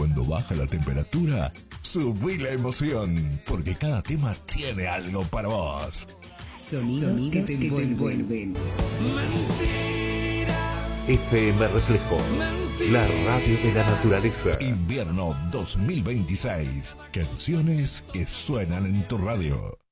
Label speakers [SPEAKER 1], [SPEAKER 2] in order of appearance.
[SPEAKER 1] Cuando baja la temperatura, subí la emoción, porque cada tema tiene algo para vos.
[SPEAKER 2] Sonidos que te envuelven.
[SPEAKER 3] FM Reflejo, la radio de la naturaleza.
[SPEAKER 1] Invierno 2026. Canciones que suenan en tu radio.